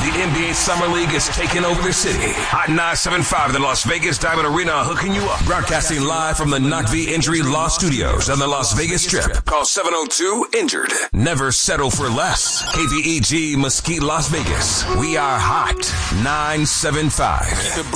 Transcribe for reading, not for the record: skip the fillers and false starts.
The NBA Summer League is taking over the city. Hot 975, the Las Vegas Diamond Arena, hooking you up. Broadcasting live from the Knock V Injury Law Studios on the Las Vegas Strip. Call 702-INJURED. Never settle for less. KVEG Mesquite, Las Vegas. We are hot 975.